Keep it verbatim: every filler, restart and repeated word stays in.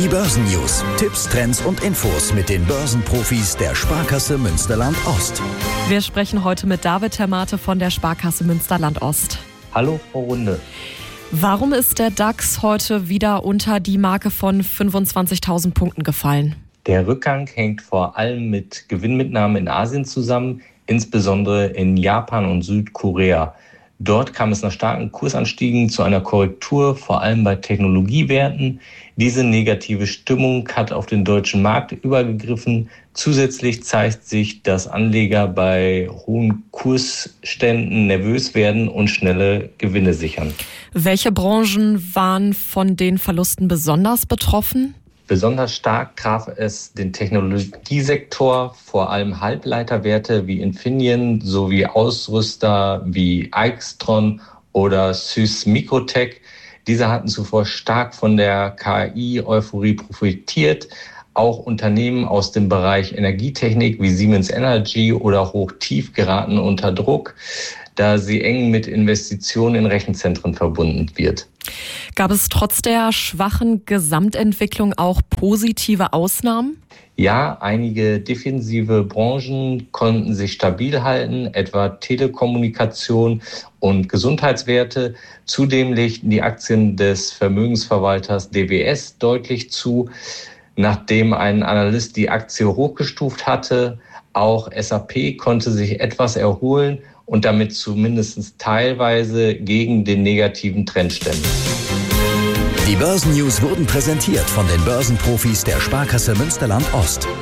Die Börsennews. Tipps, Trends und Infos mit den Börsenprofis der Sparkasse Münsterland-Ost. Wir sprechen heute mit David Termate von der Sparkasse Münsterland-Ost. Hallo, Frau Runde. Warum ist der DAX heute wieder unter die Marke von fünfundzwanzigtausend Punkten gefallen? Der Rückgang hängt vor allem mit Gewinnmitnahmen in Asien zusammen, insbesondere in Japan und Südkorea. Dort kam es nach starken Kursanstiegen zu einer Korrektur, vor allem bei Technologiewerten. Diese negative Stimmung hat auf den deutschen Markt übergegriffen. Zusätzlich zeigt sich, dass Anleger bei hohen Kursständen nervös werden und schnelle Gewinne sichern. Welche Branchen waren von den Verlusten besonders betroffen? Besonders stark traf es den Technologiesektor, vor allem Halbleiterwerte wie Infineon sowie Ausrüster wie Aixtron oder Sys Microtech. Diese hatten zuvor stark von der K I-Euphorie profitiert. Auch Unternehmen aus dem Bereich Energietechnik wie Siemens Energy oder Hochtief geraten unter Druck, da sie eng mit Investitionen in Rechenzentren verbunden wird. Gab es trotz der schwachen Gesamtentwicklung auch positive Ausnahmen? Ja, einige defensive Branchen konnten sich stabil halten, etwa Telekommunikation und Gesundheitswerte. Zudem legten die Aktien des Vermögensverwalters D W S deutlich zu, nachdem ein Analyst die Aktie hochgestuft hatte. Auch S A P konnte sich etwas erholen und damit zumindest teilweise gegen den negativen Trend stemmen. Die Börsennews wurden präsentiert von den Börsenprofis der Sparkasse Münsterland-Ost.